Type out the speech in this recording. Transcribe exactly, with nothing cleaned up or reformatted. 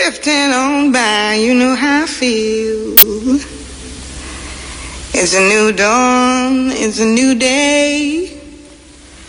drifting on by, you know how I feel. It's a new dawn, it's a new day.